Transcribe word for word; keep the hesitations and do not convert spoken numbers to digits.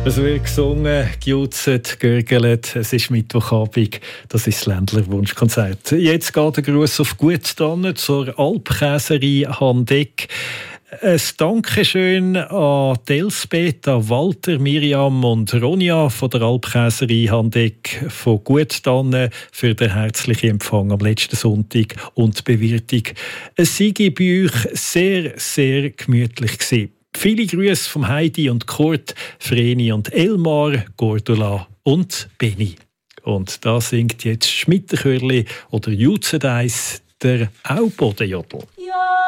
Es wird gesungen, gejutzt, gürgelt. Es ist Mittwochabend. Das ist das Ländler Wunschkonzert. Jetzt geht der Gruß auf Guttanne zur Alpkäserei Handeck. Ein Dankeschön an Elsbeth, an Walter, Miriam und Ronja von der Alpkäserei Handeck von Guttanne für den herzlichen Empfang am letzten Sonntag und die Bewirtung. Es sei bei euch sehr, sehr gemütlich gewesen. Viele Grüße vom Heidi und Kurt, Vreni und Elmar, Gordula und Benny. Und da singt jetzt Schmitterchörli oder Jutzendeis der Aubodenjodel. Ja.